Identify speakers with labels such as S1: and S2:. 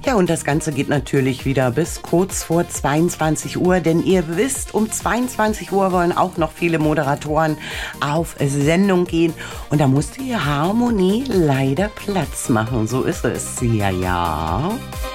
S1: Ja, und das Ganze geht natürlich wieder bis kurz vor 22 Uhr, denn ihr wisst, um 22 Uhr wollen auch noch viele Moderatoren auf Sendung gehen und da musste die Harmonie leider Platz machen. So ist es. Ja, ja.